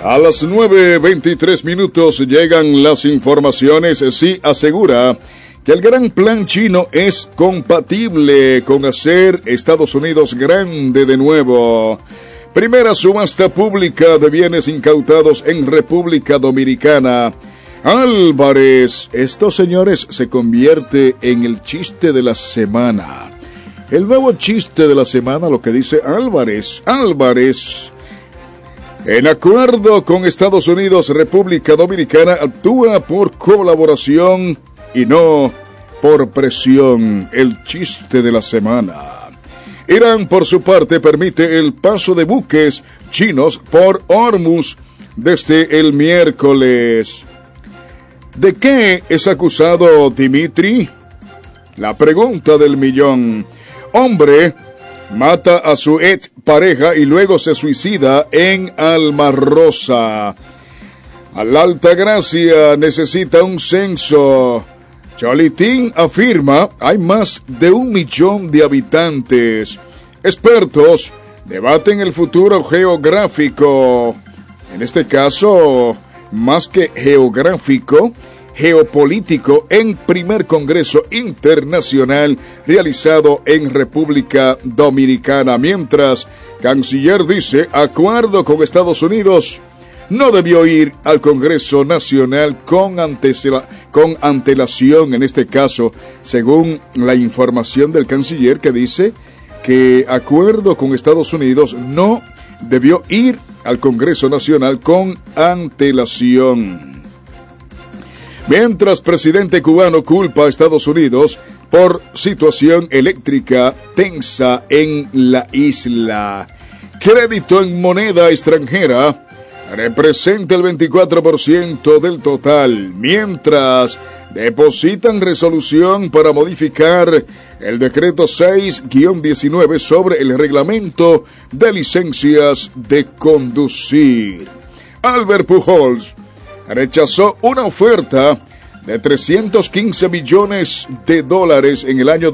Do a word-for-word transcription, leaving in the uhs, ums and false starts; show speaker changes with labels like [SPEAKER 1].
[SPEAKER 1] A las nueve veintitrés minutos llegan las informaciones. Sí asegura que el gran plan chino es compatible con hacer Estados Unidos grande de nuevo. Primera subasta pública de bienes incautados en República Dominicana. Álvarez, estos señores se convierte en el chiste de la semana. El nuevo chiste de la semana, lo que dice Álvarez. Álvarez, en acuerdo con Estados Unidos, República Dominicana actúa por colaboración y no por presión. El chiste de la semana. Irán, por su parte, permite el paso de buques chinos por Hormuz desde el miércoles. ¿De qué es acusado Dimitri? La pregunta del millón. Hombre mata a su ex pareja y luego se suicida en Almarrosa. La Altagracia necesita un censo. Cholitín afirma hay más de un millón de habitantes. Expertos debaten el futuro geográfico. En este caso, más que geográfico, geopolítico, en primer Congreso Internacional realizado en República Dominicana. Mientras, Canciller dice, acuerdo con Estados Unidos, no debió ir al Congreso Nacional con, antesela, con antelación, en este caso, según la información del Canciller, que dice que acuerdo con Estados Unidos no debió ir al Congreso Nacional con antelación. Mientras, presidente cubano culpa a Estados Unidos por situación eléctrica tensa en la isla. Crédito en moneda extranjera representa el veinticuatro por ciento del total, mientras depositan resolución para modificar el decreto seis guión diecinueve sobre el reglamento de licencias de conducir. Albert Pujols rechazó una oferta de trescientos quince millones de dólares en el año